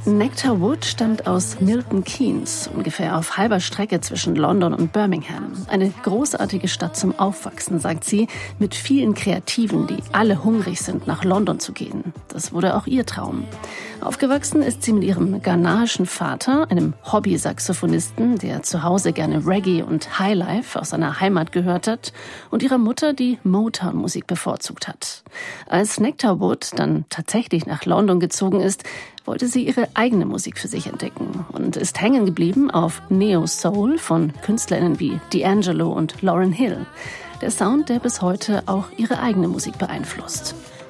Nectar Wood stammt aus Milton Keynes, ungefähr auf halber Strecke zwischen London und Birmingham. Eine großartige Stadt zum Aufwachsen, sagt sie, mit vielen Kreativen, die alle hungrig sind, nach London zu gehen. Das wurde auch ihr Traum. Aufgewachsen ist sie mit ihrem ghanaischen Vater, einem Hobby-Saxophonisten, der zu Hause gerne Reggae und Highlife aus seiner Heimat gehört hat, und ihrer Mutter, die Motown-Musik bevorzugt hat. Als Nectar Wood dann tatsächlich nach London gezogen ist, wollte sie ihre eigene Musik für sich entdecken und ist hängen geblieben auf Neo-Soul von KünstlerInnen wie D'Angelo und Lauryn Hill. Der Sound, der bis heute auch ihre eigene Musik beeinflusst.